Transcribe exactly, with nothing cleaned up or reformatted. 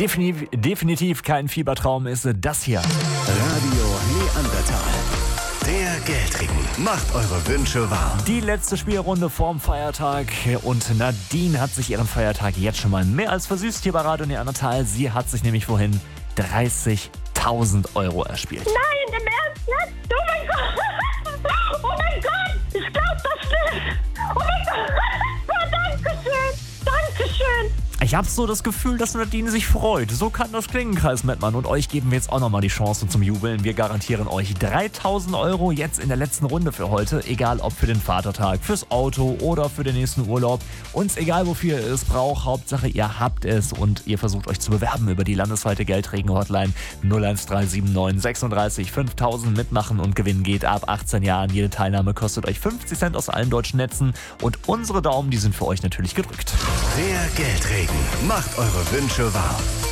definitiv, definitiv kein Fiebertraum ist das hier. Radio Neandertal. Der Geldring macht eure Wünsche wahr. Die letzte Spielrunde vorm Feiertag und Nadine hat sich ihren Feiertag jetzt schon mal mehr als versüßt hier bei Radio Neandertal. Sie hat sich nämlich vorhin dreißigtausend Euro erspielt. Nein, im Ernst jetzt? Oh mein Gott! Oh mein Gott! Ich glaub das nicht! Oh mein Gott! Dankeschön! Dankeschön! Ich habe so das Gefühl, dass Nadine sich freut. So kann das klingen, Kreis Mettmann. Und euch geben wir jetzt auch nochmal die Chance zum Jubeln. Wir garantieren euch dreitausend Euro jetzt in der letzten Runde für heute. Egal ob für den Vatertag, fürs Auto oder für den nächsten Urlaub. Uns egal wofür ihr es braucht. Hauptsache ihr habt es und ihr versucht euch zu bewerben über die landesweite Geldregen-Hotline null eins drei sieben neun sechsunddreißig fünftausend. Mitmachen und gewinnen geht ab achtzehn Jahren. Jede Teilnahme kostet euch fünfzig Cent aus allen deutschen Netzen. Und unsere Daumen, die sind für euch natürlich gedrückt. Der Geldregen macht eure Wünsche wahr.